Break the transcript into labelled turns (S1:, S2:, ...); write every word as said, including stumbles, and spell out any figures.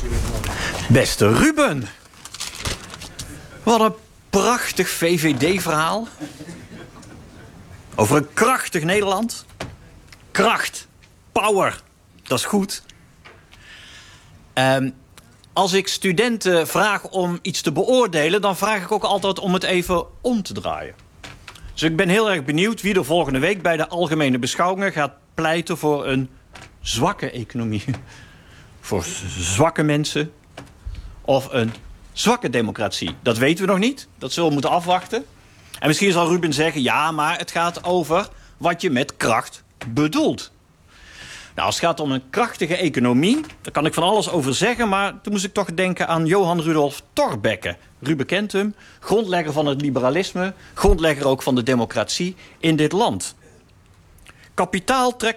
S1: Beste Ruben. Wat een prachtig V V D-verhaal. Over een krachtig Nederland. Kracht. Power. Dat is goed. Um, als ik studenten vraag om iets te beoordelen, dan vraag ik ook altijd om het even om te draaien. Dus ik ben heel erg benieuwd wie er volgende week bij de algemene beschouwingen gaat pleiten voor een zwakke economie. Voor zwakke mensen. Of een zwakke democratie. Dat weten we nog niet. Dat zullen we moeten afwachten. En misschien zal Ruben zeggen, ja, maar het gaat over wat je met kracht bedoelt. Nou, als het gaat om een krachtige economie, daar kan ik van alles over zeggen, maar toen moest ik toch denken aan Johan Rudolf Thorbecke. Ruben kent hem, grondlegger van het liberalisme, grondlegger ook van de democratie in dit land. Kapitaal trekt